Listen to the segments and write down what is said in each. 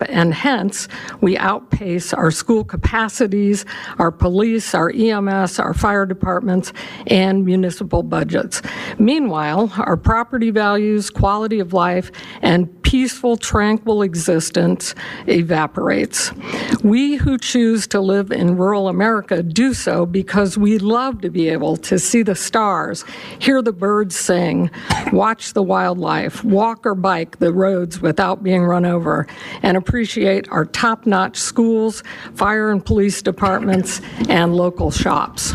and hence we outpace our school capacities, our police, our EMS, our fire departments, and municipal budgets. Meanwhile, our property values, quality of life, and peaceful, tranquil existence evaporates. We who choose to live in rural America do so because we love to be able to see the stars, hear the birds sing, watch the wildlife, walk or bike the roads without being run over, and appreciate our top-notch schools, fire and police departments, and local shops.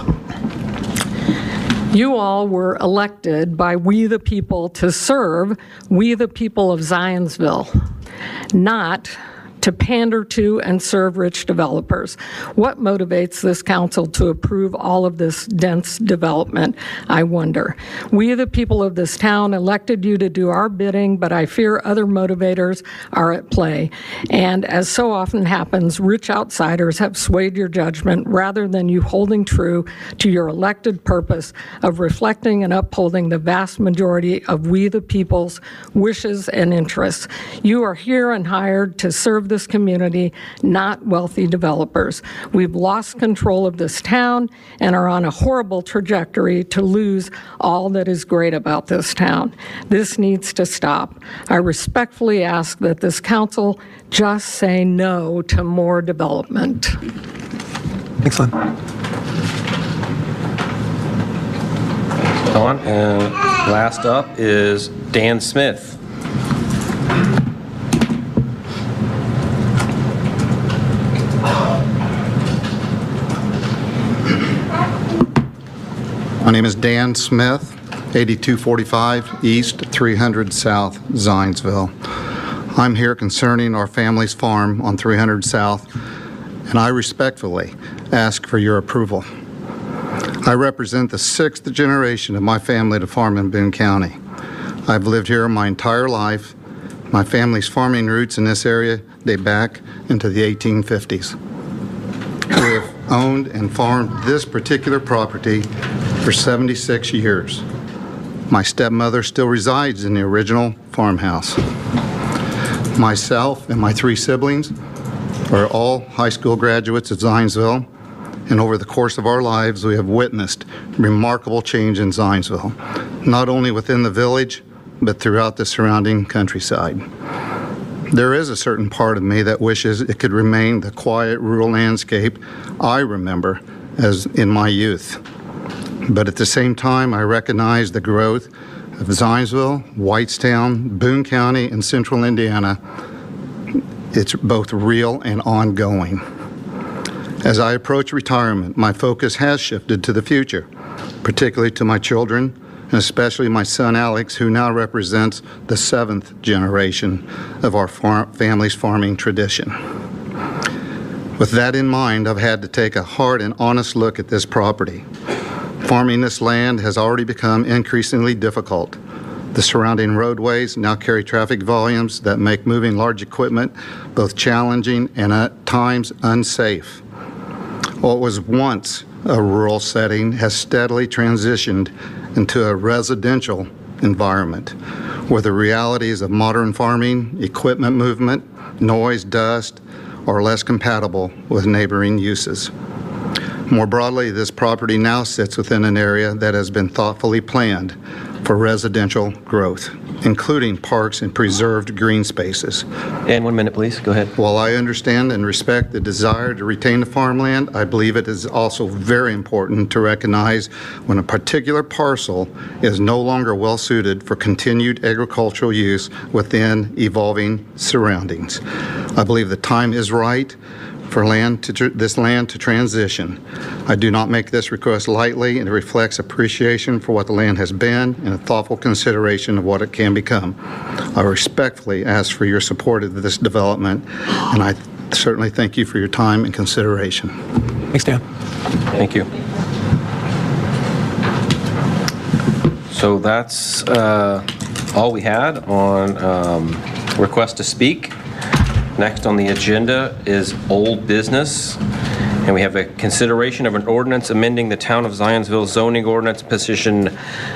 You all were elected by we the people to serve we the people of Zionsville, not to pander to and serve rich developers. What motivates this council to approve all of this dense development, I wonder? We, the people of this town, elected you to do our bidding, but I fear other motivators are at play. And as so often happens, rich outsiders have swayed your judgment rather than you holding true to your elected purpose of reflecting and upholding the vast majority of we, the people's wishes and interests. You are here and hired to serve this community, not wealthy developers. We've lost control of this town and are on a horrible trajectory to lose all that is great about this town. This needs to stop. I respectfully ask that this council just say no to more development. Thanks, Lynn. On, and last up is Dan Smith. My name is Dan Smith, 8245 East, 300 South, Zionsville. I'm here concerning our family's farm on 300 South, and I respectfully ask for your approval. I represent the 6th generation of my family to farm in Boone County. I've lived here my entire life. My family's farming roots in this area date back into the 1850s. We have owned and farmed this particular property for 76 years. My stepmother still resides in the original farmhouse. Myself and my 3 siblings are all high school graduates of Zionsville, and over the course of our lives, we have witnessed remarkable change in Zionsville, not only within the village, but throughout the surrounding countryside. There is a certain part of me that wishes it could remain the quiet rural landscape I remember as in my youth. But at the same time, I recognize the growth of Zionsville, Whitestown, Boone County, and Central Indiana. It's both real and ongoing. As I approach retirement, my focus has shifted to the future, particularly to my children, and especially my son Alex, who now represents the 7th generation of our family's farming tradition. With that in mind, I've had to take a hard and honest look at this property. Farming this land has already become increasingly difficult. The surrounding roadways now carry traffic volumes that make moving large equipment both challenging and at times unsafe. What was once a rural setting has steadily transitioned into a residential environment where the realities of modern farming, equipment movement, noise, dust are less compatible with neighboring uses. More broadly, this property now sits within an area that has been thoughtfully planned for residential growth, including parks and preserved green spaces. And 1 minute, please. Go ahead. While I understand and respect the desire to retain the farmland, I believe it is also very important to recognize when a particular parcel is no longer well suited for continued agricultural use within evolving surroundings. I believe the time is right for this land to transition. I do not make this request lightly, and it reflects appreciation for what the land has been and a thoughtful consideration of what it can become. I respectfully ask for your support of this development, and I certainly thank you for your time and consideration. Thanks, Dan. Thank you. So that's all we had on request to speak. Next on the agenda is old business, and we have a consideration of an ordinance amending the Town of Zionsville zoning ordinance petition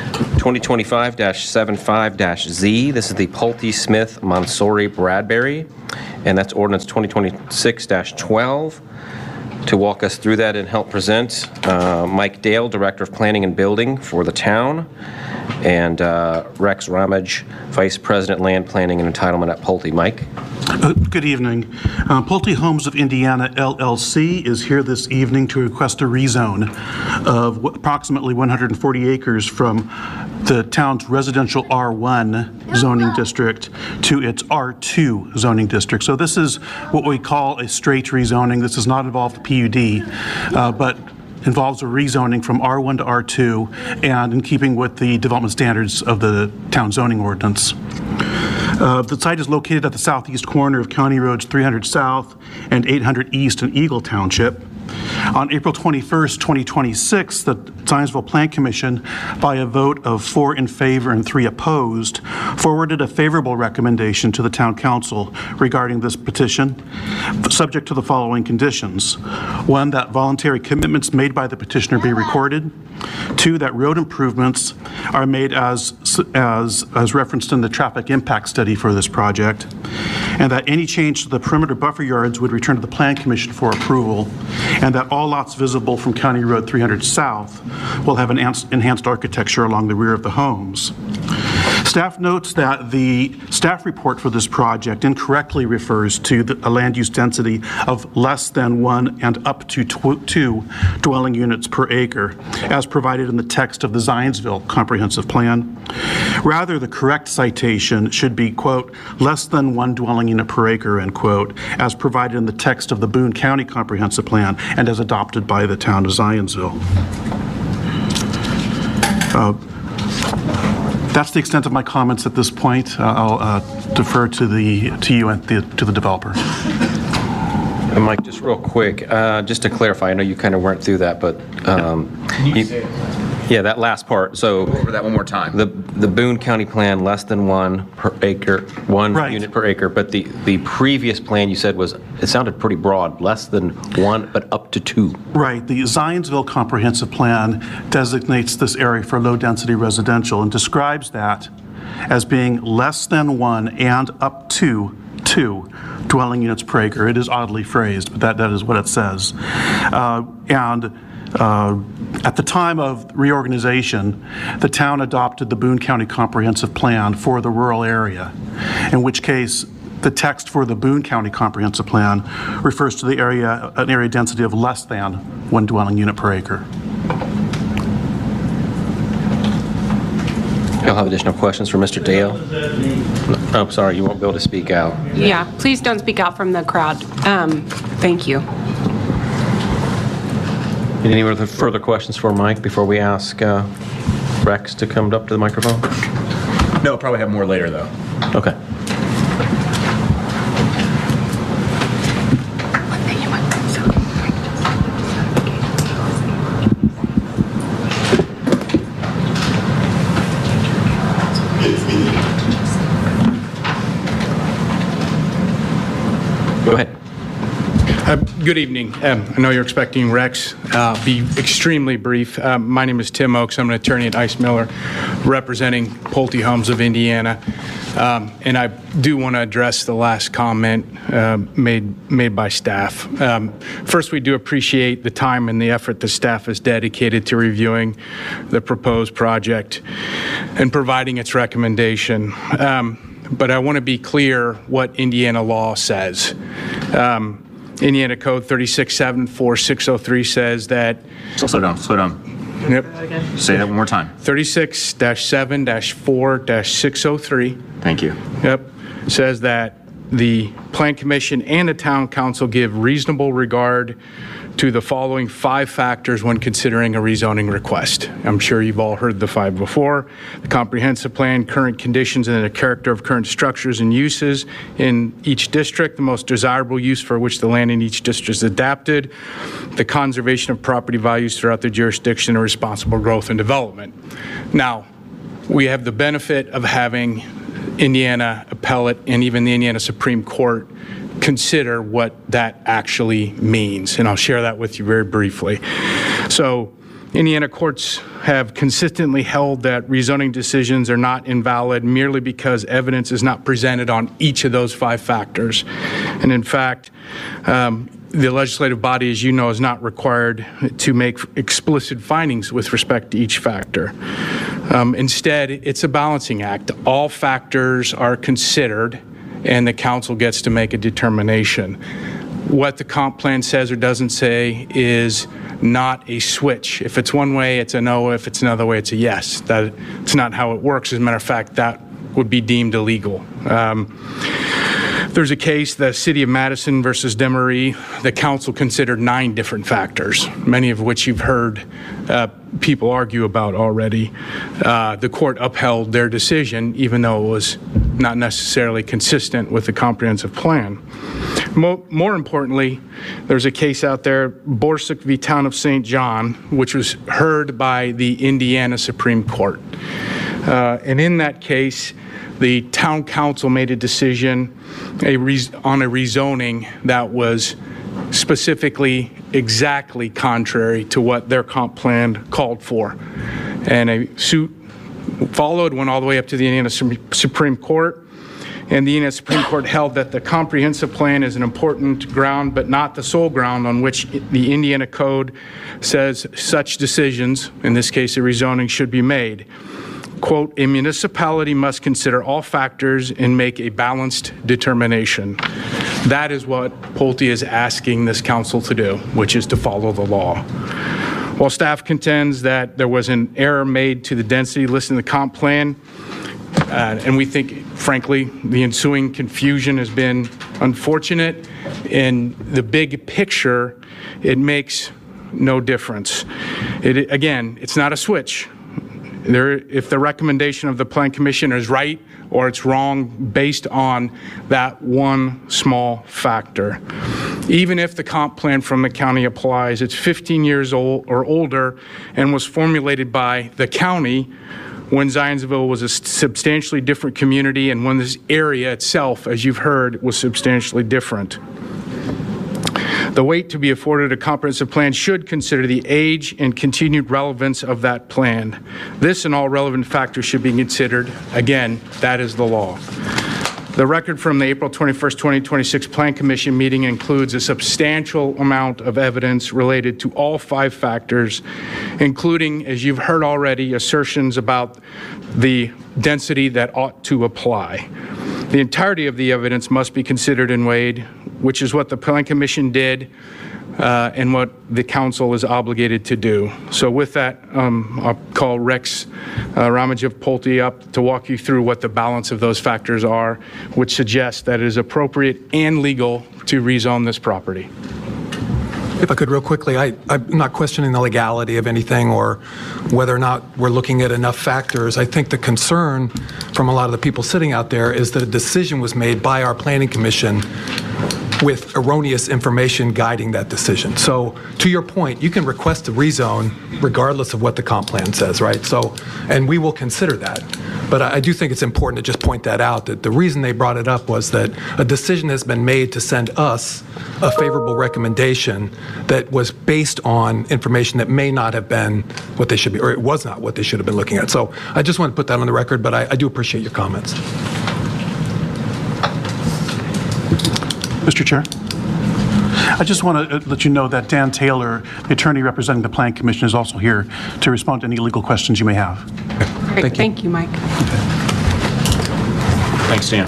2025-75-Z. This is the Pulte Smith Monsory Bradbury, and that's ordinance 2026-12. To walk us through that and help present, Mike Dale, Director of Planning and Building for the town, and Rex Ramage, Vice President, Land Planning and Entitlement at Pulte. Mike? Good evening. Pulte Homes of Indiana, LLC is here this evening to request a rezone of approximately 140 acres from the town's residential R1 zoning district to its R2 zoning district. So this is what we call a straight rezoning. This does not involve the PUD, but involves a rezoning from R1 to R2 and in keeping with the development standards of the town zoning ordinance. The site is located at the southeast corner of County Roads 300 South and 800 East in Eagle Township. On April 21st, 2026, the Zionsville Plan Commission, by a vote of 4 in favor and 3 opposed, forwarded a favorable recommendation to the Town Council regarding this petition, subject to the following conditions. 1, that voluntary commitments made by the petitioner be recorded. 2, that road improvements are made as referenced in the traffic impact study for this project, and that any change to the perimeter buffer yards would return to the Plan Commission for approval, and that all lots visible from County Road 300 South will have an enhanced architecture along the rear of the homes. Staff notes that the staff report for this project incorrectly refers to a land use density of less than 1 and up to 2 dwelling units per acre, as provided in the text of the Zionsville Comprehensive Plan. Rather, the correct citation should be, quote, less than 1 dwelling unit per acre, end quote, as provided in the text of the Boone County Comprehensive Plan and as adopted by the town of Zionsville. That's the extent of my comments at this point. I'll defer to you and to the developer. And Mike, just real quick, just to clarify, I know you kind of went through that, but yeah, that last part. So Go over that one more time. the Boone County plan, less than 1 per acre, 1 Right. unit per acre, but the previous plan you said it sounded pretty broad, less than 1 but up to 2. Right. The Zionsville Comprehensive Plan designates this area for low-density residential and describes that as being less than 1 and up to 2 dwelling units per acre. It is oddly phrased, but that is what it says. At the time of reorganization, the town adopted the Boone County Comprehensive Plan for the rural area, in which case the text for the Boone County Comprehensive Plan refers to an area density of less than 1 dwelling unit per acre. You'll have additional questions for Mr. Dale? Oh, sorry, you won't be able to speak out. Yeah, please don't speak out from the crowd. Thank you. Any other further questions for Mike before we ask Rex to come up to the microphone? No, probably have more later, though. Okay. Go ahead. Good evening. I know you're expecting Rex. Be extremely brief. My name is Tim Oakes. I'm an attorney at Ice Miller, representing Pulte Homes of Indiana. And I do want to address the last comment made by staff. First, we do appreciate the time and the effort the staff has dedicated to reviewing the proposed project and providing its recommendation. But I want to be clear what Indiana law says. Indiana Code 3674-603 says that... Slow down. Yep. Say that one more time. 36-7-4-603. Thank you. Yep. Says that the Plan Commission and the Town Council give reasonable regard to the following 5 factors when considering a rezoning request. I'm sure you've all heard the 5 before. The comprehensive plan, current conditions, and the character of current structures and uses in each district, the most desirable use for which the land in each district is adapted, the conservation of property values throughout the jurisdiction, and responsible growth and development. Now, we have the benefit of having Indiana Appellate and even the Indiana Supreme Court consider what that actually means, and I'll share that with you very briefly. So Indiana courts have consistently held that rezoning decisions are not invalid merely because evidence is not presented on each of those 5 factors. And in fact, the legislative body, as you know, is not required to make explicit findings with respect to each factor. Instead, it's a balancing act. All factors are considered, and the council gets to make a determination. What the comp plan says or doesn't say is not a switch. If it's one way, it's a no. If it's another way, it's a yes. That's not how it works. As a matter of fact, that would be deemed illegal. There's a case, the City of Madison versus Demery. The council considered 9 different factors, many of which you've heard people argue about already. The court upheld their decision, even though it was not necessarily consistent with the comprehensive plan. More importantly, there's a case out there, Borsuk v. Town of St. John, which was heard by the Indiana Supreme Court. And in that case, the town council made a decision on a rezoning that was specifically exactly contrary to what their comp plan called for. And a suit followed, went all the way up to the Indiana Supreme Court. And the Indiana Supreme Court held that the comprehensive plan is an important ground, but not the sole ground on which the Indiana Code says such decisions, in this case a rezoning, should be made. Quote, a municipality must consider all factors and make a balanced determination. That is what Pulte is asking this council to do, which is to follow the law. While staff contends that there was an error made to the density listed in the comp plan, and we think, frankly, the ensuing confusion has been unfortunate, in the big picture, it makes no difference. Again, it's not a switch. If the recommendation of the Plan Commission is right or it's wrong based on that one small factor. Even if the comp plan from the county applies, it's 15 years old or older and was formulated by the county when Zionsville was a substantially different community and when this area itself, as you've heard, was substantially different. The weight to be afforded a comprehensive plan should consider the age and continued relevance of that plan. This and all relevant factors should be considered. Again, that is the law. The record from the April 21st, 2026 Plan Commission meeting includes a substantial amount of evidence related to all 5 factors, including, as you've heard already, assertions about the density that ought to apply. The entirety of the evidence must be considered and weighed, which is what the Plan Commission did and what the council is obligated to do. So with that, I'll call Rex Ramage of Pulte up to walk you through what the balance of those factors are, which suggests that it is appropriate and legal to rezone this property. If I could real quickly, I'm not questioning the legality of anything or whether or not we're looking at enough factors. I think the concern from a lot of the people sitting out there is that a decision was made by our Planning Commission with erroneous information guiding that decision. So to your point, you can request a rezone regardless of what the comp plan says, right? So, and we will consider that. But I do think it's important to just point that out, that the reason they brought it up was that a decision has been made to send us a favorable recommendation that was based on information that may not have been what they should be, or it was not what they should have been looking at. So I just want to put that on the record, but I do appreciate your comments. Mr. Chair, I just want to let you know that Dan Taylor, the attorney representing the Plan Commission, is also here to respond to any legal questions you may have. Great. Thank you, Mike. Thanks, Dan.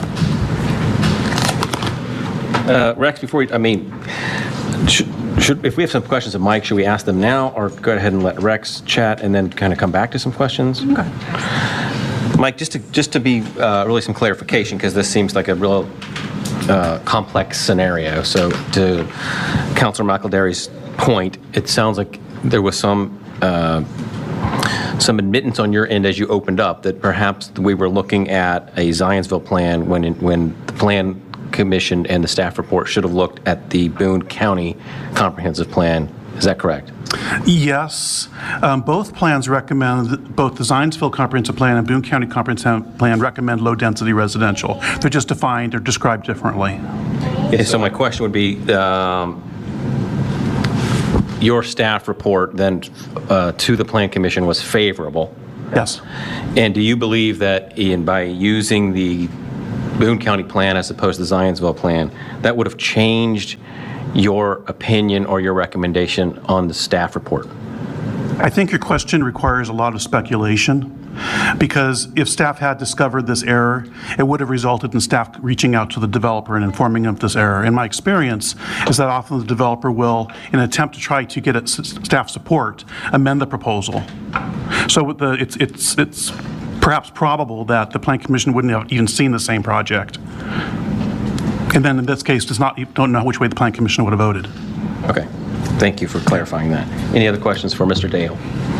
Rex, before we, if we have some questions of Mike, should we ask them now or go ahead and let Rex chat and then kind of come back to some questions? Okay. Mike, just to be really some clarification, because this seems like a real complex scenario. So to Councilor McElderry's point, it sounds like there was some admittance on your end as you opened up that perhaps we were looking at a Zionsville plan when the Plan Commission and the staff report should have looked at the Boone County Comprehensive Plan. Is that correct? Yes. Both plans recommend, both the Zionsville Comprehensive Plan and Boone County Comprehensive Plan recommend low-density residential. They're just defined or described differently. Yeah, so my question would be, your staff report then to the Plan Commission was favorable. Yes. And do you believe that by using the Boone County plan as opposed to the Zionsville plan, that would have changed your opinion or your recommendation on the staff report? I think your question requires a lot of speculation, because if staff had discovered this error, it would have resulted in staff reaching out to the developer and informing him of this error. And my experience is that often the developer will, in an attempt to try to get staff support, amend the proposal. So it's perhaps probable that the Plan Commission wouldn't have even seen the same project. And then in this case, don't know which way the Plan Commission would have voted. Okay. Thank you for clarifying that. Any other questions for Mr. Dale?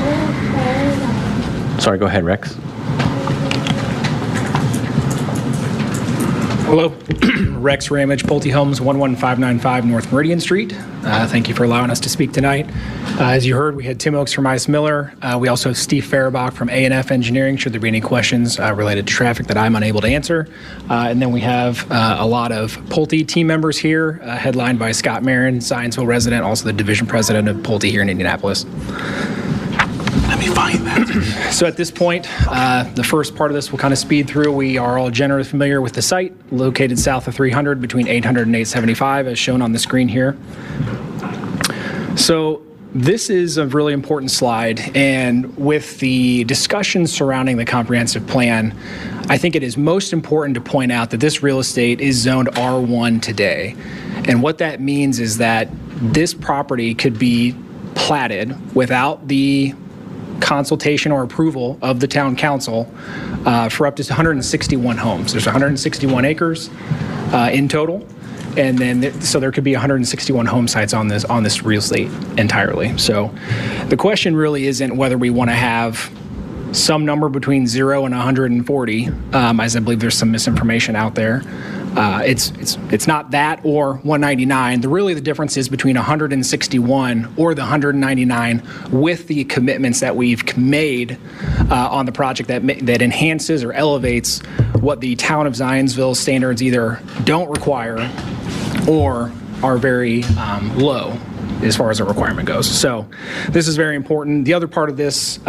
Sorry, go ahead, Rex. Hello, Rex Ramage, Pulte Homes, 11595 North Meridian Street. Thank you for allowing us to speak tonight. As you heard, we had Tim Oakes from Ice Miller. We also have Steve Farabach from A&F Engineering, should there be any questions related to traffic that I'm unable to answer. And then we have a lot of Pulte team members here, headlined by Scott Marin, Zionsville resident, also the division president of Pulte here in Indianapolis. Let me find that. So at this point, the first part of this we'll kind of speed through. We are all generally familiar with the site, located south of 300 between 800 and 875, as shown on the screen here. So this is a really important slide, and with the discussion surrounding the comprehensive plan, I think it is most important to point out that this real estate is zoned R1 today. And what that means is that this property could be platted without the consultation or approval of the town council for up to 161 homes. There's 161 acres in total, and then so there could be 161 home sites on this real estate entirely. So the question really isn't whether we want to have some number between 0 and 140, as I believe there's some misinformation out there. It's not that or 199. Really the difference is between 161 or the 199 with the commitments that we've made on the project that enhances or elevates what the town of Zionsville standards either don't require or are very low as far as the requirement goes. So this is very important. The other part of this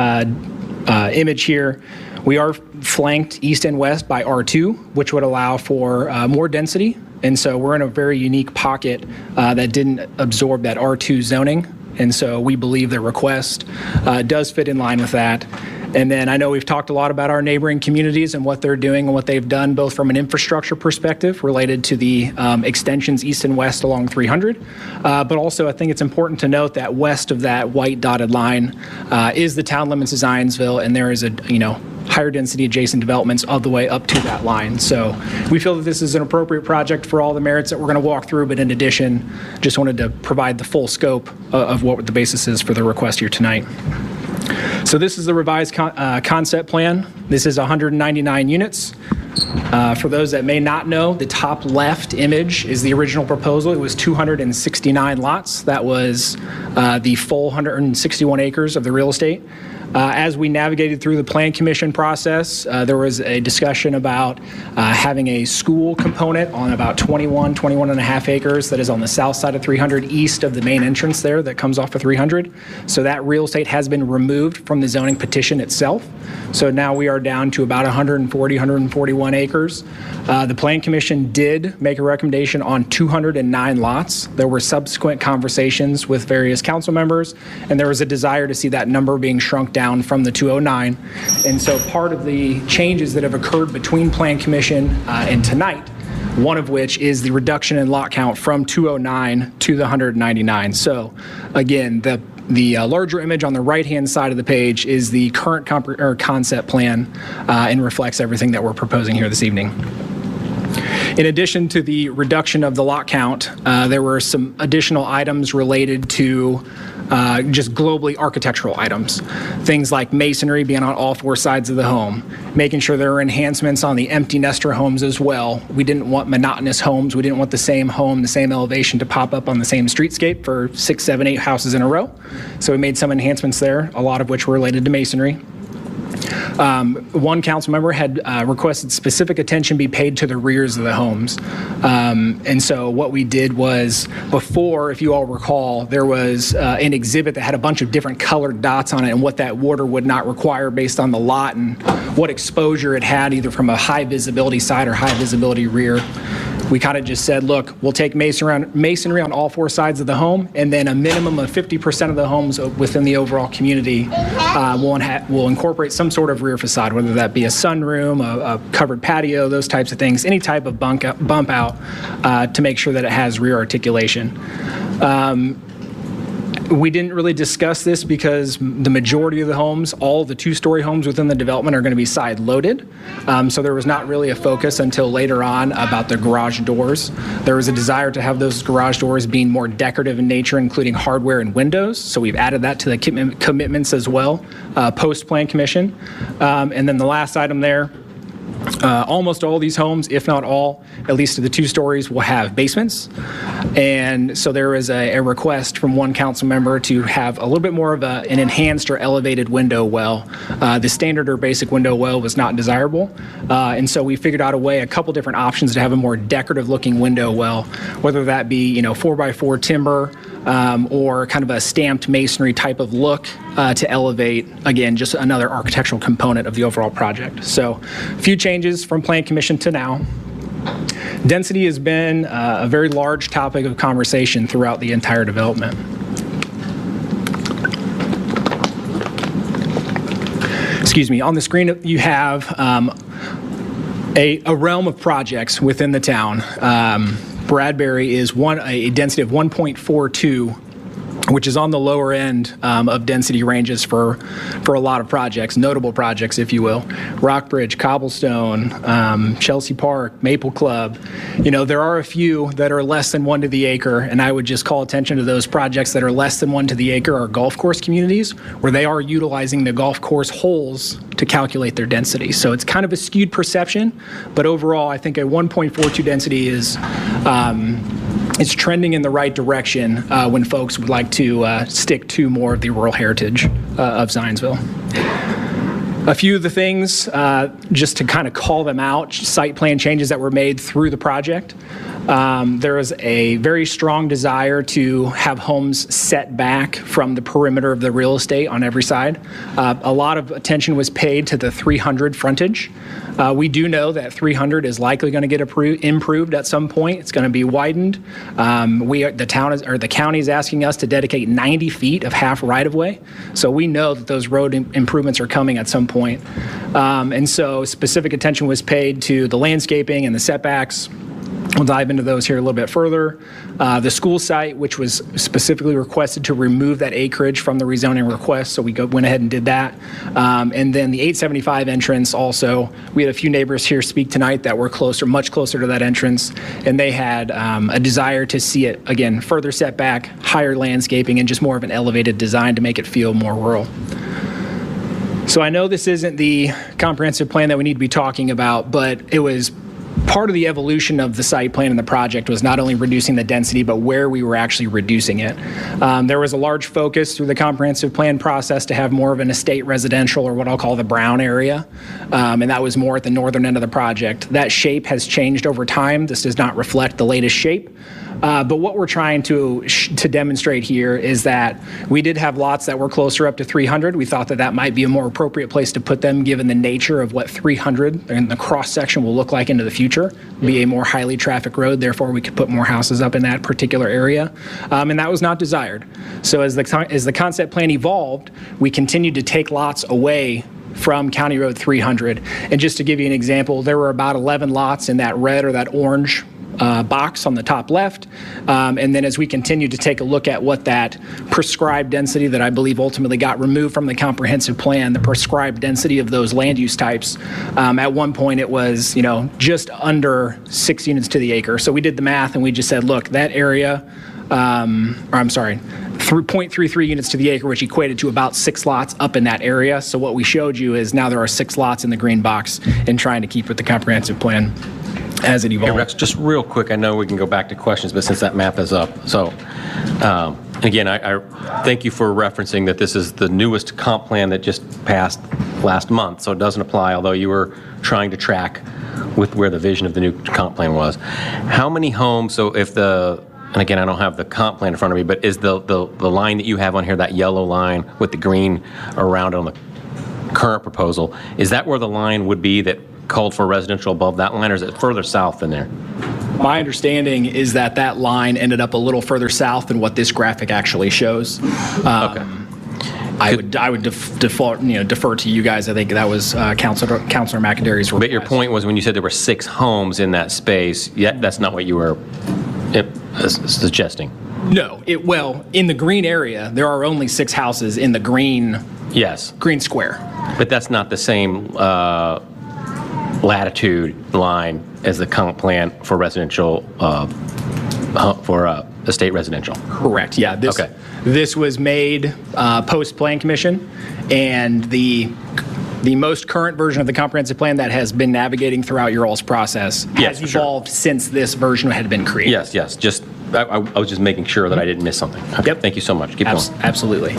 image here, we are flanked east and west by R2, which would allow for more density. And so we're in a very unique pocket that didn't absorb that R2 zoning. And so we believe the request does fit in line with that. And then I know we've talked a lot about our neighboring communities and what they're doing and what they've done, both from an infrastructure perspective related to the extensions east and west along 300. But also I think it's important to note that west of that white dotted line is the town limits of Zionsville, and there is a, higher density adjacent developments all the way up to that line. So we feel that this is an appropriate project for all the merits that we're going to walk through, but in addition, just wanted to provide the full scope of what the basis is for the request here tonight. So this is the revised concept plan. This is 199 units. For those that may not know, the top left image is the original proposal. It was 269 lots. That was the full 161 acres of the real estate. As we navigated through the Plan Commission process, there was a discussion about having a school component on about 21 and a half acres that is on the south side of 300, east of the main entrance there that comes off of 300. So that real estate has been removed from the zoning petition itself. So now we are down to about 141 acres. The Plan Commission did make a recommendation on 209 lots. There were subsequent conversations with various council members, and there was a desire to see that number being shrunk down from the 209. And so part of the changes that have occurred between Plan Commission and tonight, one of which is the reduction in lot count from 209 to the 199. So again, the larger image on the right-hand side of the page is the current concept plan and reflects everything that we're proposing here this evening. In addition to the reduction of the lot count, there were some additional items related to just globally architectural items. Things like masonry being on all four sides of the home, making sure there are enhancements on the empty nester homes as well. We didn't want monotonous homes. We didn't want the same home, the same elevation to pop up on the same streetscape for 6, 7, 8 houses in a row. So we made some enhancements there, a lot of which were related to masonry. One council member had requested specific attention be paid to the rears of the homes. And so what we did was, before, if you all recall, there was an exhibit that had a bunch of different colored dots on it and what that water would not require based on the lot and what exposure it had, either from a high visibility side or high visibility rear. We kind of just said, look, we'll take masonry on all four sides of the home, and then a minimum of 50% of the homes within the overall community will incorporate some sort of rear facade, whether that be a sunroom, a covered patio, those types of things, any type of bump out to make sure that it has rear articulation. We didn't really discuss this because the majority of the homes, all the two-story homes within the development, are going to be side-loaded. So there was not really a focus until later on about the garage doors. There was a desire to have those garage doors being more decorative in nature, including hardware and windows. So we've added that to the commitments as well, post-plan commission. And then the last item there, almost all these homes, if not all, at least to the two stories, will have basements. And so there is a request from one council member to have a little bit more of an enhanced or elevated window well. The standard or basic window well was not desirable. And so we figured out a couple different options to have a more decorative looking window well, whether that be, 4x4 timber, or kind of a stamped masonry type of look to elevate, again, just another architectural component of the overall project. So a few changes from Plan Commission to now. Density has been a very large topic of conversation throughout the entire development. Excuse me, on the screen you have a realm of projects within the town. Bradbury is a density of 1.42, which is on the lower end of density ranges for a lot of projects, notable projects, if you will. Rockbridge, Cobblestone, Chelsea Park, Maple Club. There are a few that are less than 1 to the acre, and I would just call attention to those projects that are less than 1 to the acre are golf course communities, where they are utilizing the golf course holes to calculate their density. So it's kind of a skewed perception, but overall, I think a 1.42 density is it's trending in the right direction when folks would like to stick to more of the rural heritage of Zionsville. A few of the things, just to kind of call them out, site plan changes that were made through the project. There is a very strong desire to have homes set back from the perimeter of the real estate on every side. A lot of attention was paid to the 300 frontage. We do know that 300 is likely going to get improved at some point. It's going to be widened. The county is asking us to dedicate 90 feet of half right-of-way. So we know that those road improvements are coming at some point. And so specific attention was paid to the landscaping and the setbacks. We'll dive into those here a little bit further. The school site, which was specifically requested to remove that acreage from the rezoning request, so we went ahead and did that. And then the 875 entrance also, we had a few neighbors here speak tonight that were much closer to that entrance, and they had a desire to see it, again, further set back, higher landscaping, and just more of an elevated design to make it feel more rural. So I know this isn't the comprehensive plan that we need to be talking about, but it was part of the evolution of the site plan and the project was not only reducing the density, but where we were actually reducing it. There was a large focus through the comprehensive plan process to have more of an estate residential, or what I'll call the brown area, and that was more at the northern end of the project. That shape has changed over time. This does not reflect the latest shape. But what we're trying to demonstrate here is that we did have lots that were closer up to 300. We thought that might be a more appropriate place to put them given the nature of what 300 and the cross-section will look like into the future, be a more highly trafficked road. Therefore, we could put more houses up in that particular area. And that was not desired. So as the concept plan evolved, we continued to take lots away from County Road 300. And just to give you an example, there were about 11 lots in that red or that orange box on the top left. And then as we continue to take a look at what that prescribed density that I believe ultimately got removed from the comprehensive plan, the prescribed density of those land use types, at one point it was, just under 6 units to the acre. So we did the math and we just said, look, that area, through 0.33 units to the acre, which equated to about 6 lots up in that area. So what we showed you is now there are 6 lots in the green box and trying to keep with the comprehensive plan as it evolved. Hey, Rex, just real quick, I know we can go back to questions, but since that map is up, so again, I thank you for referencing that this is the newest comp plan that just passed last month, so it doesn't apply, although you were trying to track with where the vision of the new comp plan was. How many homes, so if and again, I don't have the comp plan in front of me, but is the line that you have on here, that yellow line with the green around it on the current proposal, is that where the line would be that called for residential above that line, or is it further south than there? My understanding is that that line ended up a little further south than what this graphic actually shows. Okay. I would defer to you guys. I think that was Councilor McAdary's request. But your point was when you said there were 6 homes in that space, yet that's not what you were suggesting. No. Well, in the green area, there are only 6 houses in the green. Yes. Green square. But that's not the same latitude line as the comp plan for residential, for estate residential. Correct, yeah. This was made post-Plan Commission, and the most current version of the comprehensive plan that has been navigating throughout your all's process has evolved since this version had been created. Yes. Just I was just making sure that I didn't miss something. Okay. Yep. Thank you so much. Keep going. Absolutely.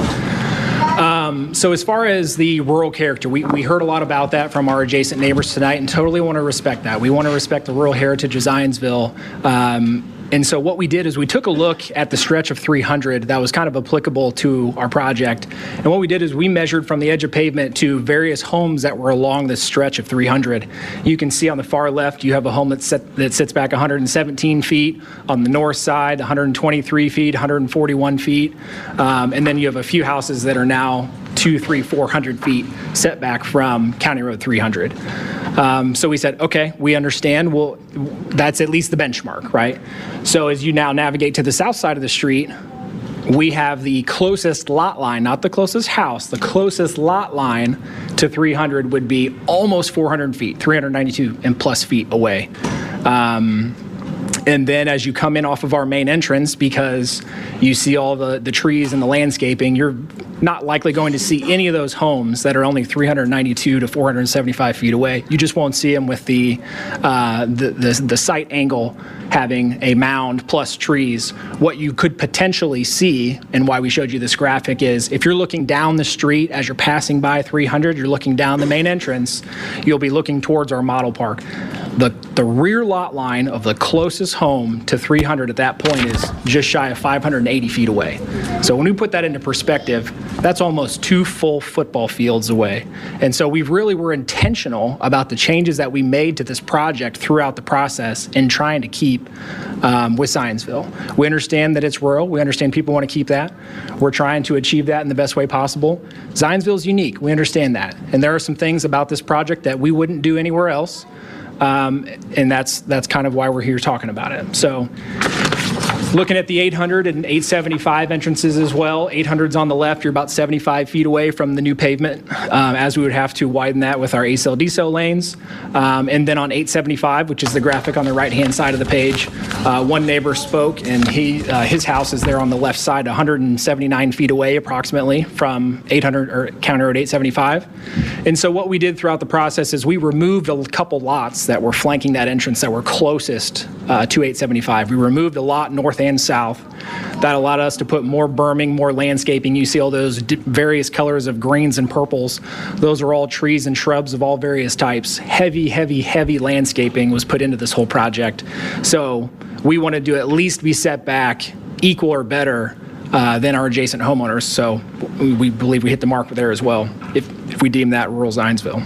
So as far as the rural character, we heard a lot about that from our adjacent neighbors tonight, and totally want to respect that. We want to respect the rural heritage of Zionsville. And so what we did is we took a look at the stretch of 300 that was kind of applicable to our project. And what we did is we measured from the edge of pavement to various homes that were along this stretch of 300. You can see on the far left, you have a home that sits back 117 feet. On the north side, 123 feet, 141 feet. And then you have a few houses that are now 200, 300, 400 feet setback from County Road 300. So we said, okay, we understand. Well, that's at least the benchmark, right? So as you now navigate to the south side of the street, we have the closest lot line, not the closest house, the closest lot line to 300 would be almost 400 feet, 392 and plus feet away. And then as you come in off of our main entrance, because you see all the trees and the landscaping, you're not likely going to see any of those homes that are only 392 to 475 feet away. You just won't see them with the site angle having a mound plus trees. What you could potentially see, and why we showed you this graphic, is if you're looking down the street as you're passing by 300, you're looking down the main entrance, you'll be looking towards our model park. The rear lot line of the closest home to 300 at that point is just shy of 580 feet away. So when we put that into perspective, that's almost 2 full football fields away. And so we really were intentional about the changes that we made to this project throughout the process in trying to keep with Zionsville. We understand that it's rural. We understand people want to keep that. We're trying to achieve that in the best way possible. Zionsville is unique. We understand that. And there are some things about this project that we wouldn't do anywhere else. And that's kind of why we're here talking about it. So looking at the 800 and 875 entrances as well, 800's on the left, you're about 75 feet away from the new pavement, as we would have to widen that with our ACEL-DCEL lanes. And then on 875, which is the graphic on the right-hand side of the page, one neighbor spoke, and his house is there on the left side, 179 feet away approximately from 800 or County Road 875. And so what we did throughout the process is we removed a couple lots that were flanking that entrance that were closest to 875. We removed a lot north and south. That allowed us to put more berming, more landscaping. You see all those various colors of greens and purples. Those are all trees and shrubs of all various types. Heavy, heavy, heavy landscaping was put into this whole project. So we wanted to at least be set back equal or better than our adjacent homeowners. So we believe we hit the mark there as well, if we deem that rural Zionsville.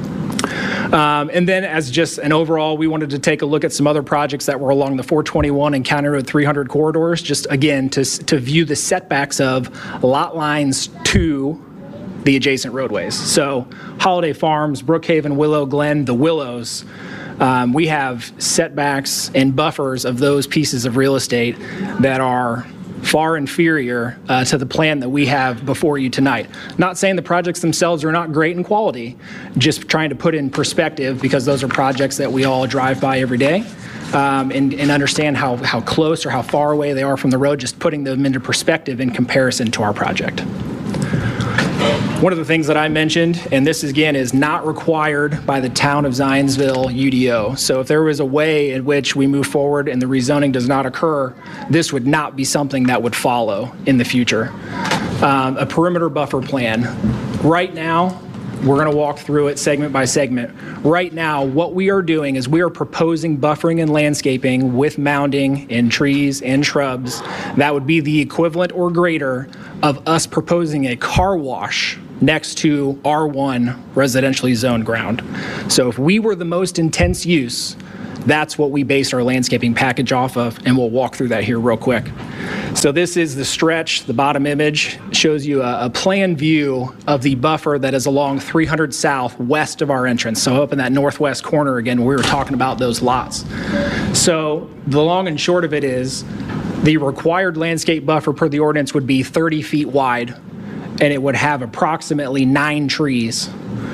And then as just an overall, we wanted to take a look at some other projects that were along the 421 and County Road 300 corridors, just again to view the setbacks of lot lines to the adjacent roadways. So Holiday Farms, Brookhaven, Willow Glen, the Willows, we have setbacks and buffers of those pieces of real estate that are far inferior to the plan that we have before you tonight. Not saying the projects themselves are not great in quality, just trying to put in perspective, because those are projects that we all drive by every day, and understand how close or how far away they are from the road, just putting them into perspective in comparison to our project. One of the things that I mentioned, and this again is not required by the town of Zionsville UDO. So if there was a way in which we move forward and the rezoning does not occur, this would not be something that would follow in the future. A perimeter buffer plan. Right now, we're going to walk through it segment by segment. Right now, what we are doing is we are proposing buffering and landscaping with mounding in trees and shrubs. That would be the equivalent or greater of us proposing a car wash next to R1 residentially zoned ground. So if we were the most intense use, that's what we based our landscaping package off of, and we'll walk through that here real quick. So this is the stretch. The bottom image shows you a plan view of the buffer that is along 300 South west of our entrance. So up in that northwest corner again, we were talking about those lots. So the long and short of it is the required landscape buffer per the ordinance would be 30 feet wide, and it would have approximately 9 trees.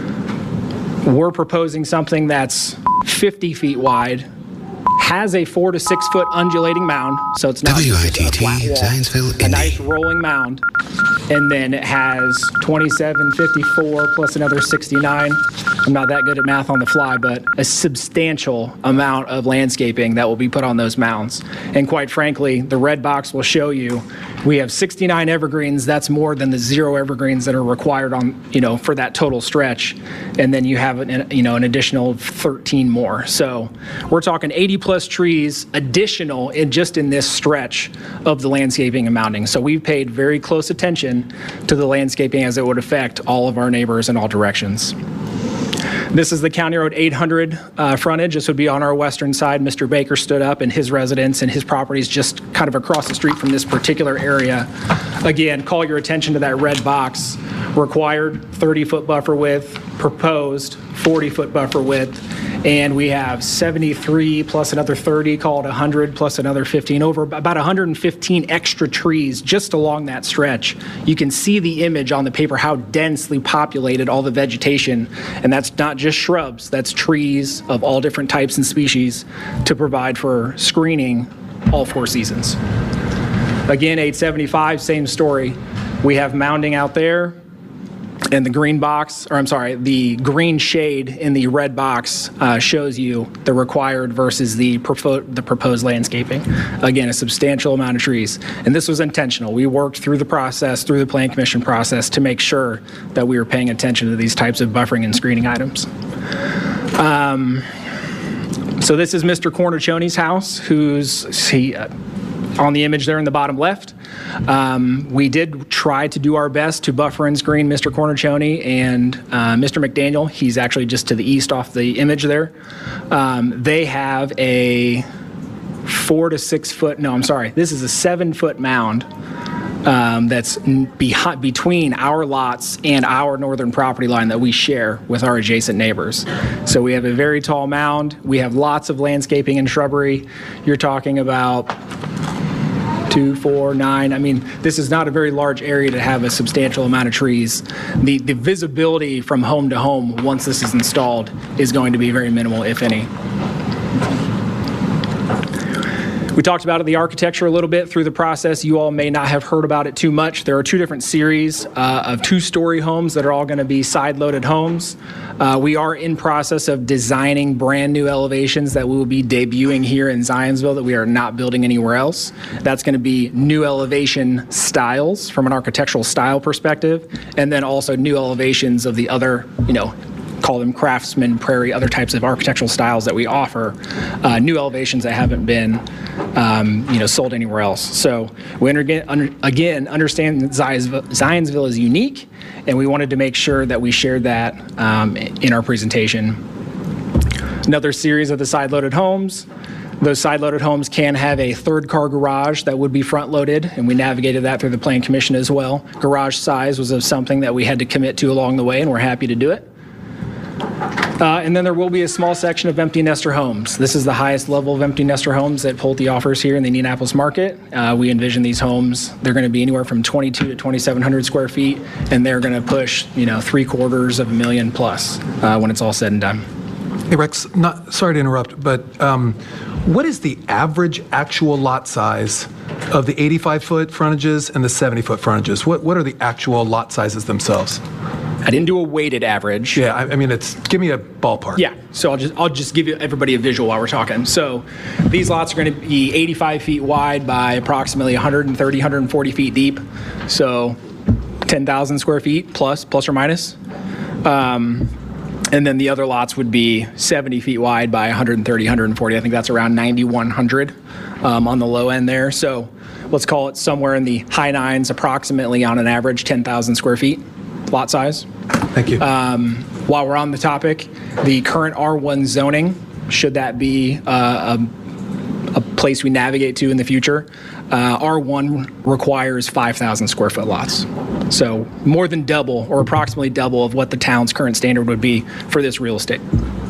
We're proposing something that's 50 feet wide, has a 4 to 6 foot undulating mound, so it's not just a flat wall, a nice rolling mound, and then it has 27, 54 plus another 69. I'm not that good at math on the fly, but a substantial amount of landscaping that will be put on those mounds. And quite frankly, the red box will show you we have 69 evergreens. That's more than the 0 evergreens that are required on, for that total stretch. And then you have an additional 13 more. So we're talking 80 plus trees additional in this stretch of the landscaping and mounding. So we've paid very close attention to the landscaping as it would affect all of our neighbors in all directions. This is the County Road 800 frontage. This would be on our western side. Mr. Baker stood up, and his residence and his properties just kind of across the street from this particular area. Again, call your attention to that red box. Required 30-foot buffer width, proposed 40-foot buffer width, and we have 73 plus another 30, call it 100 plus another 15, over about 115 extra trees just along that stretch. You can see the image on the paper how densely populated all the vegetation, and that's not just shrubs, that's trees of all different types and species to provide for screening all 4 seasons. Again, 875, same story. We have mounding out there. And the green box, the green shade in the red box shows you the required versus the proposed landscaping. Again, a substantial amount of trees. And this was intentional. We worked through the process, through the Plan Commission process, to make sure that we were paying attention to these types of buffering and screening items. So this is Mr. Cornicioni's house, on the image there in the bottom left. We did try to do our best to buffer and screen Mr. Cornicioni and Mr. McDaniel. He's actually just to the east off the image there. They have a 4 to 6 foot, this is a 7-foot mound that's between our lots and our northern property line that we share with our adjacent neighbors. So we have a very tall mound. We have lots of landscaping and shrubbery. You're talking about 2, 4, 9. This is not a very large area to have a substantial amount of trees. The visibility from home to home once this is installed is going to be very minimal, if any. We talked about the architecture a little bit through the process. You all may not have heard about it too much. There are 2 different series of 2-story homes that are all going to be side-loaded homes. We are in process of designing brand new elevations that we will be debuting here in Zionsville that we are not building anywhere else. That's going to be new elevation styles from an architectural style perspective, and then also new elevations of the other, call them Craftsman, Prairie, other types of architectural styles that we offer, new elevations that haven't been, sold anywhere else. So we again understand that Zionsville is unique, and we wanted to make sure that we shared that in our presentation. Another series of the side-loaded homes. Those side-loaded homes can have a 3rd-car garage that would be front-loaded, and we navigated that through the Plan Commission as well. Garage size was something that we had to commit to along the way, and we're happy to do it. And then there will be a small section of empty nester homes. This is the highest level of empty nester homes that Pulte offers here in the Indianapolis market. We envision these homes, they're going to be anywhere from 2,200 to 2,700 square feet, and they're going to push, $750,000 plus when it's all said and done. Hey, Rex, sorry to interrupt, but what is the average actual lot size of the 85-foot frontages and the 70-foot frontages, what are the actual lot sizes themselves? I didn't do a weighted average. Yeah, I mean, give me a ballpark. Yeah, so I'll just give everybody a visual while we're talking. So these lots are going to be 85 feet wide by approximately 130, 140 feet deep. So 10,000 square feet plus or minus. And then the other lots would be 70 feet wide by 130, 140. I think that's around 9,100 on the low end there. So let's call it somewhere in the high nines, approximately on an average 10,000 square feet lot size. Thank you. While we're on the topic, the current R1 zoning, should that be a place we navigate to in the future, R1 requires 5,000 square foot lots. So more than double or approximately double of what the town's current standard would be for this real estate.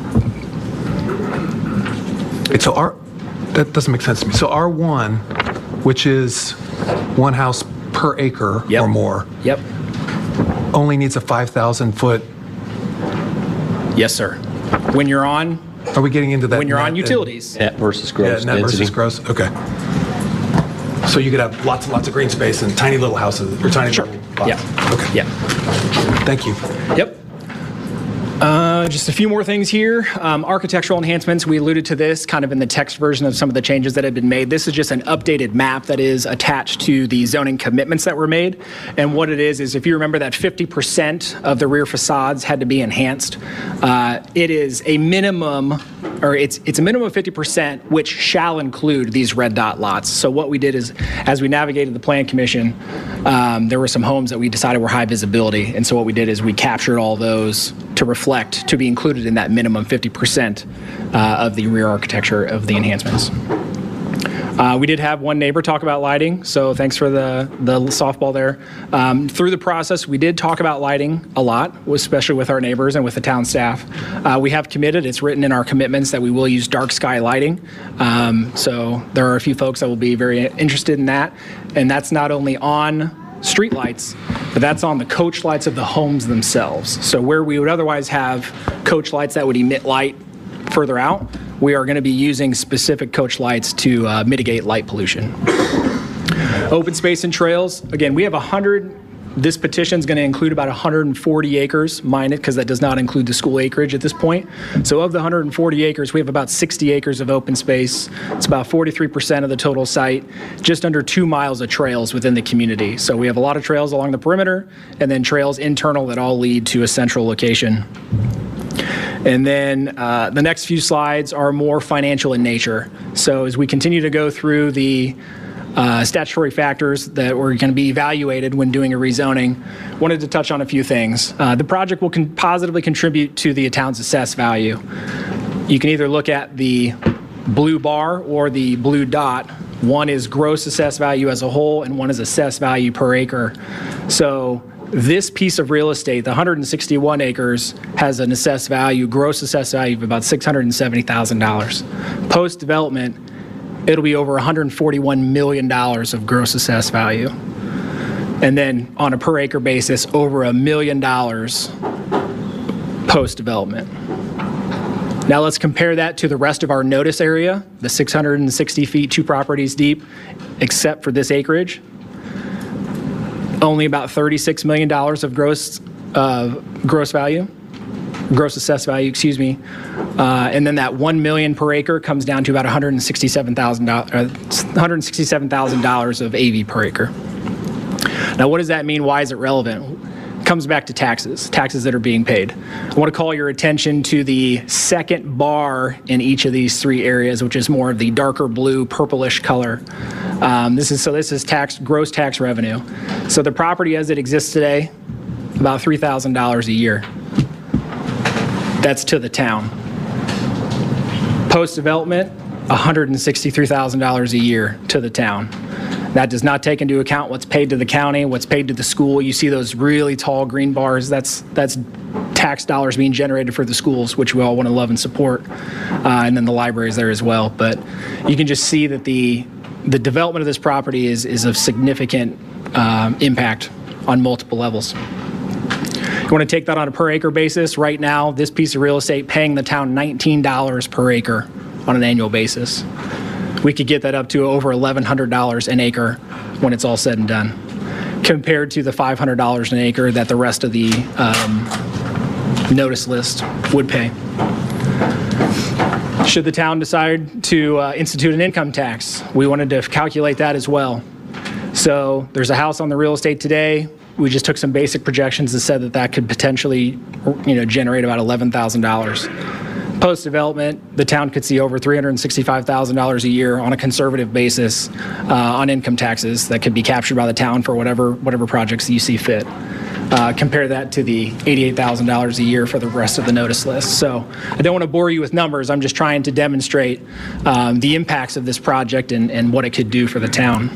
So that doesn't make sense to me. So R1, which is one house per acre Yep. or more, Yep. only needs a 5,000 foot. Yes, sir. When you're on Are we getting into that? when you're net on utilities. Net versus gross Yeah, net density. versus gross. Okay. So you could have lots and lots of green space and tiny little houses or tiny little lots. Yeah. Okay. Yeah. Thank you. Yep. Just a few more things here. Architectural enhancements, we alluded to this kind of in the text version of some of the changes that have been made. This is just an updated map that is attached to the zoning commitments that were made. And what it is if you remember that 50% of the rear facades had to be enhanced, it is a minimum, or it's a minimum of 50%, which shall include these red dot lots. So what we did is, as we navigated the Plan Commission, there were some homes that we decided were high visibility. And so what we did is we captured all those to reflect, to be included in that minimum 50% of the rear architecture of the enhancements. We did have one neighbor talk about lighting, so thanks for the softball there. Through the process, we did talk about lighting a lot, especially with our neighbors and with the town staff. We have committed, it's written in our commitments that we will use dark sky lighting. So there are a few folks that will be very interested in that. And that's not only on street lights, but that's on the coach lights of the homes themselves. So where we would otherwise have coach lights that would emit light further out, we are going to be using specific coach lights to mitigate light pollution. Open space and trails, again, we have 100, this petition is going to include about 140 acres, mind it, because that does not include the school acreage at this point. So of the 140 acres, we have about 60 acres of open space. It's about 43% of the total site, just under 2 miles of trails within the community. So we have a lot of trails along the perimeter, and then trails internal that all lead to a central location. And then the next few slides are more financial in nature. So as we continue to go through the statutory factors that were going to be evaluated when doing a rezoning, wanted to touch on a few things. The project will positively contribute to the town's assessed value. You can either look at the blue bar or the blue dot. One is gross assessed value as a whole, and one is assessed value per acre. So this piece of real estate, the 161 acres, has an assessed value, gross assessed value of about $670,000. Post-development, it'll be over $141 million of gross assessed value. And then on a per acre basis, over $1 million post-development. Now let's compare that to the rest of our notice area, the 660 feet, 2 properties deep, except for this acreage. Only about $36 million of gross value, gross assessed value, excuse me. And then that $1 million per acre comes down to about $167,000 of AV per acre. Now, what does that mean? Why is it relevant? It comes back to taxes that are being paid. I want to call your attention to the second bar in each of these 3 areas, which is more of the darker blue, purplish color. This is gross tax revenue. So the property as it exists today, about $3,000 a year. That's to the town. Post-development, $163,000 a year to the town. That does not take into account what's paid to the county, what's paid to the school. You see those really tall green bars, that's tax dollars being generated for the schools, which we all want to love and support, and then the libraries there as well. But you can just see that the development of this property is of significant impact on multiple levels. You want to take that on a per acre basis. Right now, this piece of real estate paying the town $19 per acre on an annual basis. We we could get that up to over $1,100 an acre when it's all said and done, compared to the $500 an acre that the rest of the notice list would pay. Should the town decide to institute an income tax, we wanted to calculate that as well. So there's a house on the real estate today. We just took some basic projections that said that that could potentially, generate about $11,000. Post-development, the town could see over $365,000 a year on a conservative basis on income taxes that could be captured by the town for whatever projects you see fit. Compare that to the $88,000 a year for the rest of the notice list. So I don't want to bore you with numbers. I'm just trying to demonstrate the impacts of this project and what it could do for the town.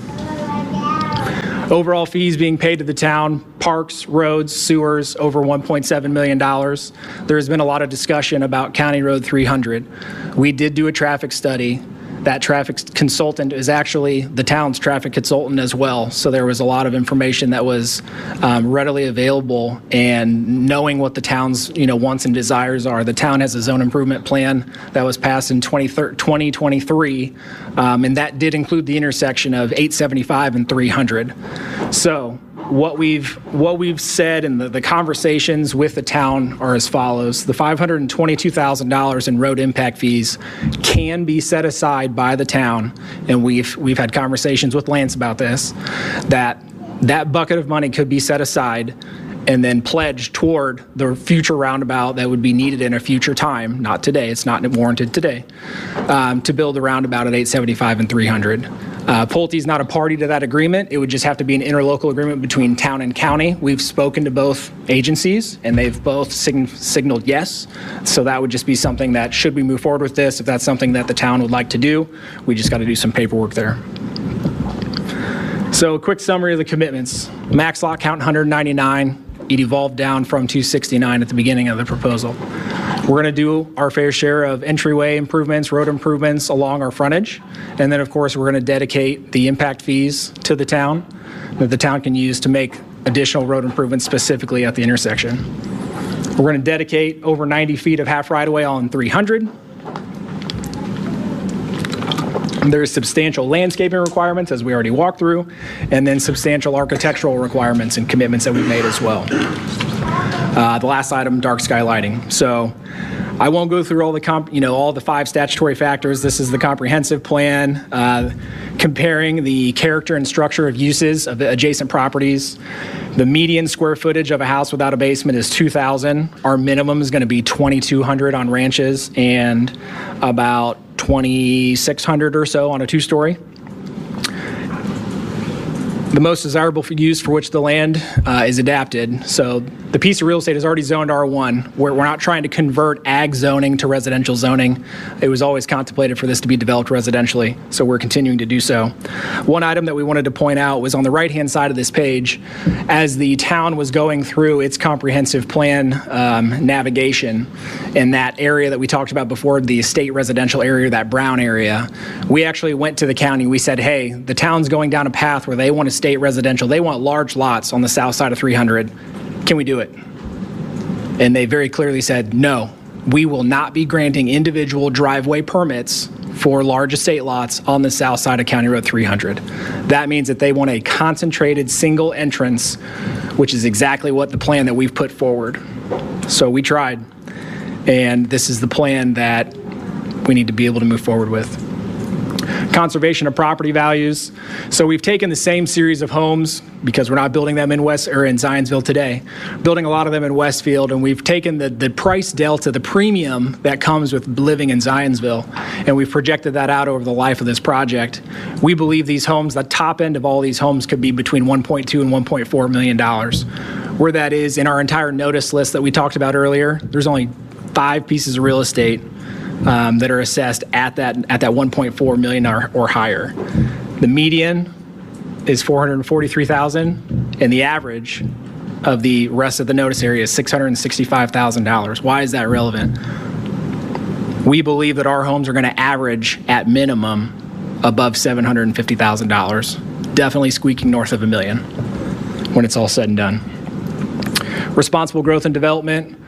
Overall fees being paid to the town, parks, roads, sewers, over $1.7 million. There has been a lot of discussion about County Road 300. We did do a traffic study. That traffic consultant is actually the town's traffic consultant as well. So there was a lot of information that was readily available, and knowing what the town's wants and desires are. The town has a zone improvement plan that was passed in 2023, and that did include the intersection of 875 and 300. So what we've said in the conversations with the town are as follows. The $522,000 in road impact fees can be set aside by the town, and we've had conversations with Lance about this, that bucket of money could be set aside and then pledged toward the future roundabout that would be needed in a future time, not today, it's not warranted today, to build a roundabout at 875 and 300. Pulte's not a party to that agreement. It would just have to be an interlocal agreement between town and county. We've spoken to both agencies, and they've both signaled yes. So that would just be something that, should we move forward with this, if that's something that the town would like to do, we just got to do some paperwork there. So a quick summary of the commitments. Max lot count 199. It evolved down from 269 at the beginning of the proposal. We're going to do our fair share of entryway improvements, road improvements along our frontage. And then, of course, we're going to dedicate the impact fees to the town that the town can use to make additional road improvements specifically at the intersection. We're going to dedicate over 90 feet of half right-of-way on 300. There's substantial landscaping requirements, as we already walked through, and then substantial architectural requirements and commitments that we've made as well. The last item, dark sky lighting. So I won't go through all the all the 5 statutory factors. This is the comprehensive plan, comparing the character and structure of uses of the adjacent properties. The median square footage of a house without a basement is 2,000. Our minimum is going to be 2,200 on ranches and about 2,600 or so on a 2-story. The most desirable use for which the land is adapted. So the piece of real estate is already zoned R1. We're not trying to convert ag zoning to residential zoning. It was always contemplated for this to be developed residentially, so we're continuing to do so. One item that we wanted to point out was on the right-hand side of this page, as the town was going through its comprehensive plan navigation in that area that we talked about before, the estate residential area, that brown area, we actually went to the county. We said, hey, the town's going down a path where they want to state residential. They want large lots on the south side of 300. Can we do it? And they very clearly said, no, we will not be granting individual driveway permits for large estate lots on the south side of County Road 300. That means that they want a concentrated single entrance, which is exactly what the plan that we've put forward. So we tried, and this is the plan that we need to be able to move forward with. Conservation of property values. So we've taken the same series of homes, because we're not building them in in Zionsville today, building a lot of them in Westfield, and we've taken the price delta, the premium that comes with living in Zionsville, and we've projected that out over the life of this project. We believe these homes, the top end of all these homes, could be between $1.2 and $1.4 million. Where that is in our entire notice list that we talked about earlier, there's only 5 pieces of real estate that are assessed at that 1.4 million or higher. The median is $443,000, and the average of the rest of the notice area is $665,000. Why is that relevant? We believe that our homes are going to average at minimum above $750,000, definitely squeaking north of $1 million when it's all said and done. Responsible growth and development.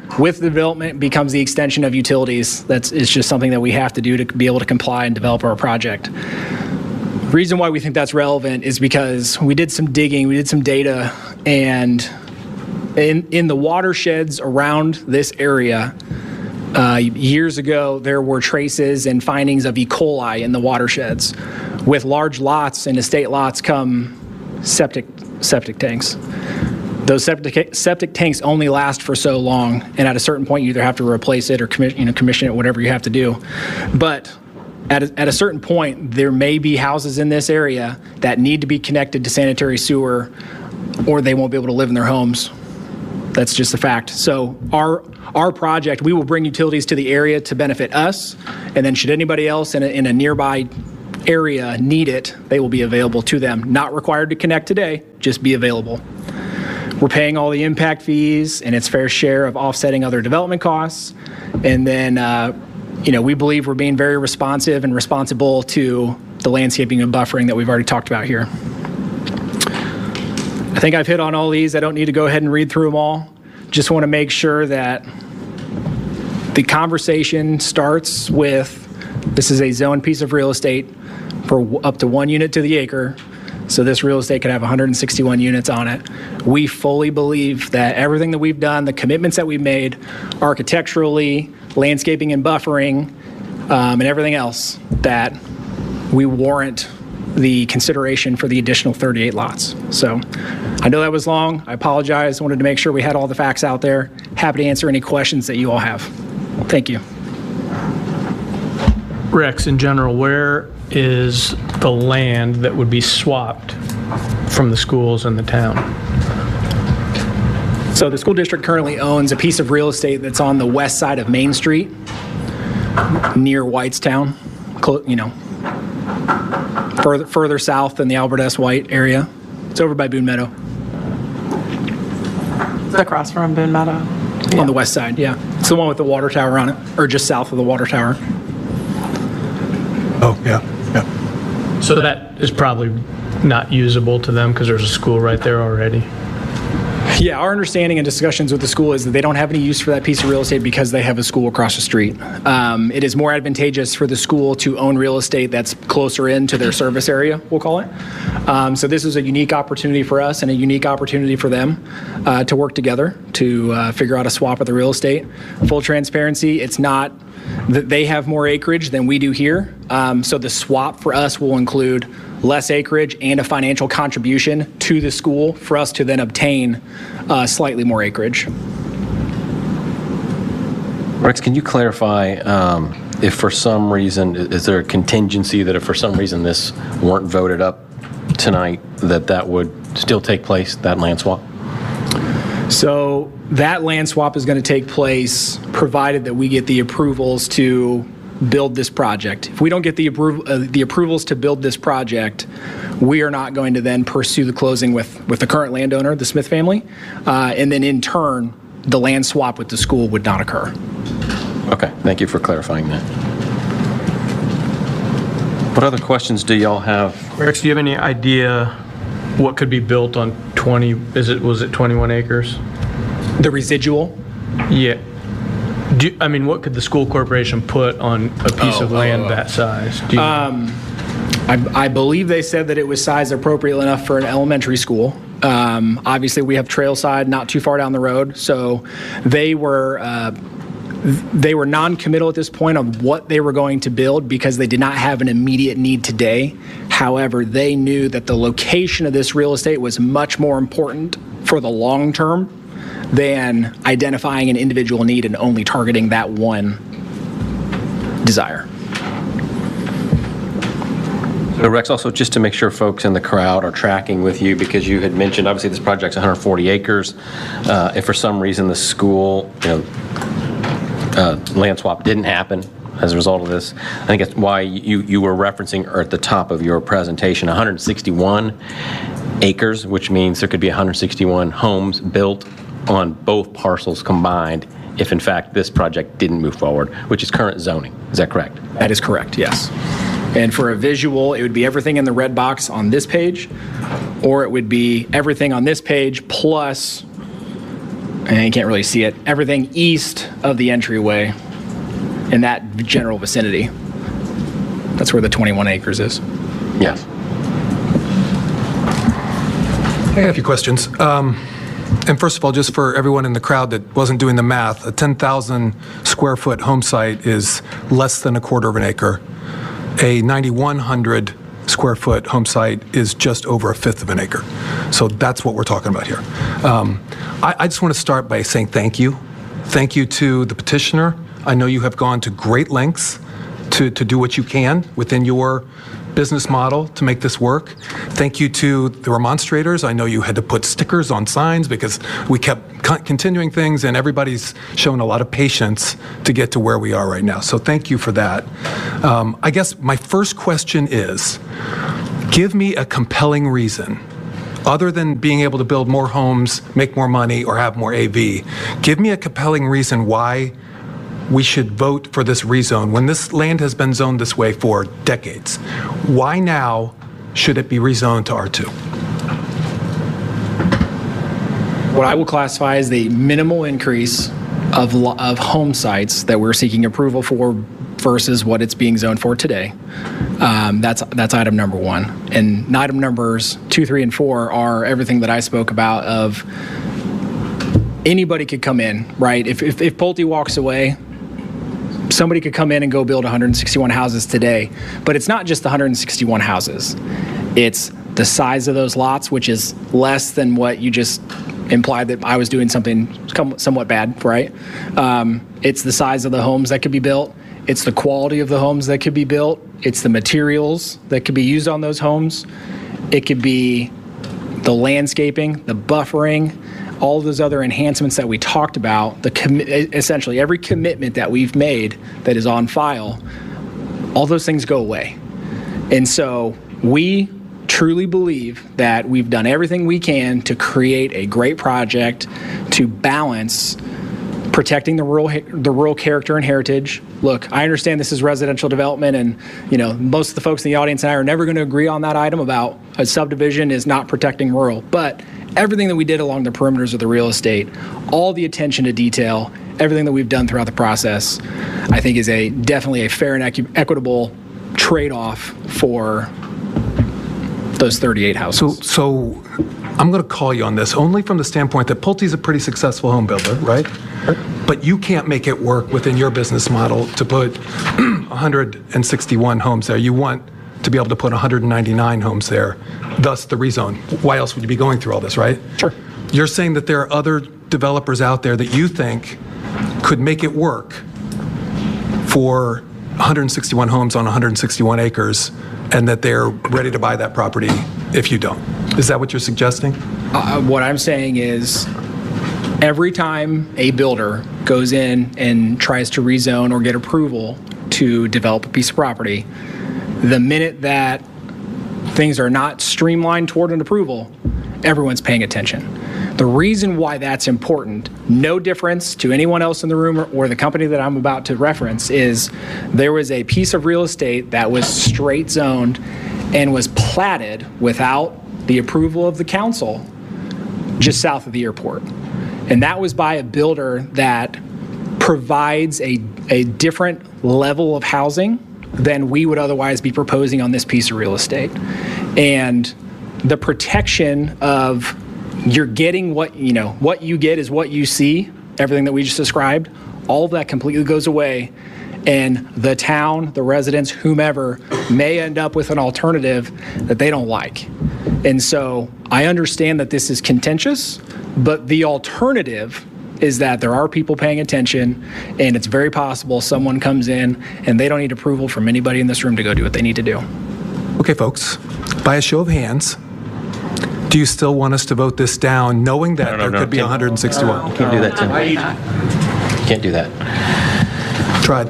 with the development becomes the extension of utilities. It's just something that we have to do to be able to comply and develop our project. The reason why we think that's relevant is because we did some digging, we did some data, and in the watersheds around this area, years ago, there were traces and findings of E. coli in the watersheds. With large lots and estate lots come septic tanks. Those septic tanks only last for so long, and at a certain point, you either have to replace it or commission it, whatever you have to do. But at a certain point, there may be houses in this area that need to be connected to sanitary sewer, or they won't be able to live in their homes. That's just a fact. So our project, we will bring utilities to the area to benefit us, and then should anybody else in a nearby area need it, they will be available to them. Not required to connect today, just be available. We're paying all the impact fees and its fair share of offsetting other development costs. And then, we believe we're being very responsive and responsible to the landscaping and buffering that we've already talked about here. I think I've hit on all these. I don't need to go ahead and read through them all. Just want to make sure that the conversation starts with, this is a zoned piece of real estate for up to 1 unit to the acre. So this real estate could have 161 units on it. We fully believe that everything that we've done, the commitments that we've made, architecturally, landscaping and buffering, and everything else, that we warrant the consideration for the additional 38 lots. So I know that was long. I apologize. I wanted to make sure we had all the facts out there. Happy to answer any questions that you all have. Thank you. Rex, in general, where is the land that would be swapped from the schools in the town? So the school district currently owns a piece of real estate that's on the west side of Main Street, near Whitestown, further south than the Albert S. White area. It's over by Boone Meadow. It's across from Boone Meadow. On the west side, yeah. It's the one with the water tower on it, or just south of the water tower. Oh, yeah. So that is probably not usable to them because there's a school right there already. Yeah, our understanding and discussions with the school is that they don't have any use for that piece of real estate because they have a school across the street. It is more advantageous for the school to own real estate that's closer into their service area, we'll call it. So this is a unique opportunity for us and a unique opportunity for them to work together to figure out a swap of the real estate. Full transparency, it's not that they have more acreage than we do here. So the swap for us will include less acreage and a financial contribution to the school for us to then obtain slightly more acreage. Rex, can you clarify if for some reason, is there a contingency that if for some reason this weren't voted up tonight, that would still take place, that land swap? So that land swap is going to take place provided that we get the approvals to build this project. If we don't get the approvals to build this project, we are not going to then pursue the closing with the current landowner, the Smith family, and then in turn, the land swap with the school would not occur. Okay, thank you for clarifying that. What other questions do y'all have? Rex, do you have any idea what could be built on was it 21 acres? The residual? Yeah. What could the school corporation put on a piece of land that size? I believe they said that it was sized appropriate enough for an elementary school. Obviously, we have Trailside not too far down the road, so they were non-committal at this point on what they were going to build because they did not have an immediate need today. However, they knew that the location of this real estate was much more important for the long term than identifying an individual need and only targeting that one desire. So Rex, also just to make sure folks in the crowd are tracking with you, because you had mentioned obviously this project's 140 acres. If for some reason the school land swap didn't happen as a result of this, I think that's why you were referencing at the top of your presentation 161 acres, which means there could be 161 homes built on both parcels combined if in fact this project didn't move forward, which is current zoning. Is that correct? That is correct, yes. And for a visual, it would be everything in the red box on this page, or it would be everything on this page plus and you can't really see it, everything east of the entryway in that general vicinity. That's where the 21 acres is. Yes. I got a few questions. And first of all, just for everyone in the crowd that wasn't doing the math, a 10,000 square foot home site is less than a quarter of an acre. A 9,100 square foot home site is just over a fifth of an acre. So that's what we're talking about here. I just want to start by saying thank you. Thank you to the petitioner. I know you have gone to great lengths to do what you can within your business model to make this work. Thank you to the remonstrators. I know you had to put stickers on signs because we kept continuing things, and everybody's shown a lot of patience to get to where we are right now. So thank you for that. I guess my first question is, give me a compelling reason, other than being able to build more homes, make more money, or have more AV. Give me a compelling reason why we should vote for this rezone when this land has been zoned this way for decades. Why now should it be rezoned to R2? What I will classify as the minimal increase of home sites that we're seeking approval for versus what it's being zoned for today. That's item number one. And item numbers 2, 3, and 4 are everything that I spoke about of anybody could come in, right? If Pulte walks away, somebody could come in and go build 161 houses today. But it's not just the 161 houses. It's the size of those lots, which is less than what you just implied that I was doing something somewhat bad, right? It's the size of the homes that could be built. It's the quality of the homes that could be built. It's the materials that could be used on those homes. It could be the landscaping, the buffering, all of those other enhancements that we talked about, essentially every commitment that we've made that is on file, all those things go away. And so we truly believe that we've done everything we can to create a great project to balance protecting the rural character and heritage. Look, I understand this is residential development, and most of the folks in the audience and I are never going to agree on that item about a subdivision is not protecting rural. But everything that we did along the perimeters of the real estate, all the attention to detail, everything that we've done throughout the process, I think is definitely a fair and equitable trade-off for those 38 houses. So I'm going to call you on this only from the standpoint that Pulte's a pretty successful home builder, right? But you can't make it work within your business model to put 161 homes there. You want to be able to put 199 homes there, thus the rezone. Why else would you be going through all this, right? Sure. You're saying that there are other developers out there that you think could make it work for 161 homes on 161 acres, and that they're ready to buy that property if you don't. Is that what you're suggesting? What I'm saying is every time a builder goes in and tries to rezone or get approval to develop a piece of property, the minute that things are not streamlined toward an approval, everyone's paying attention. The reason why that's important, no difference to anyone else in the room or the company that I'm about to reference, is there was a piece of real estate that was straight zoned and was platted without the approval of the council just south of the airport. And that was by a builder that provides a different level of housing than we would otherwise be proposing on this piece of real estate. And the protection of you're getting what you get is what you see, everything that we just described, all of that completely goes away. And the town, the residents, whomever, may end up with an alternative that they don't like. And so I understand that this is contentious, but the alternative is that there are people paying attention, and it's very possible someone comes in and they don't need approval from anybody in this room to go do what they need to do. Okay, folks, by a show of hands, do you still want us to vote this down, knowing that there could be 161? You can't do that, Tim. You can't do that. Tried.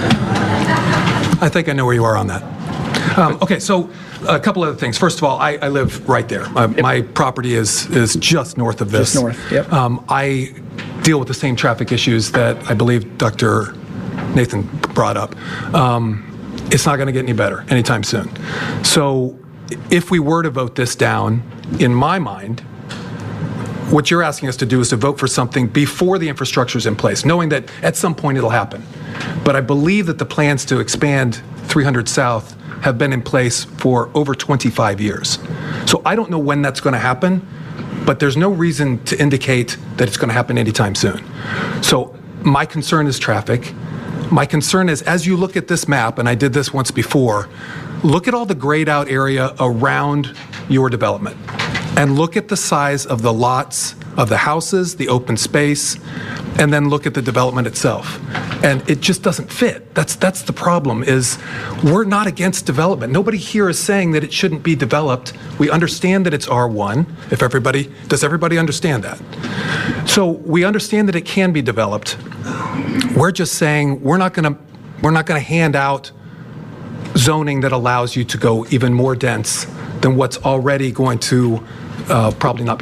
I think I know where you are on that. Okay, so a couple other things. First of all, I live right there. My property is just north of this. Just north, yep. I deal with the same traffic issues that I believe Dr. Nathan brought up. It's not going to get any better anytime soon. So if we were to vote this down, in my mind, what you're asking us to do is to vote for something before the infrastructure is in place, knowing that at some point it'll happen. But I believe that the plans to expand 300 South have been in place for over 25 years. So I don't know when that's going to happen, but there's no reason to indicate that it's going to happen anytime soon. So my concern is traffic. My concern is, as you look at this map, and I did this once before, look at all the grayed out area around your development and look at the size of the lots, of the houses, the open space, and then look at the development itself. And it just doesn't fit. That's the problem, is we're not against development. Nobody here is saying that it shouldn't be developed. We understand that it's R1. Does everybody understand that? So we understand that it can be developed. We're just saying we're not going to hand out zoning that allows you to go even more dense than what's already going to probably not be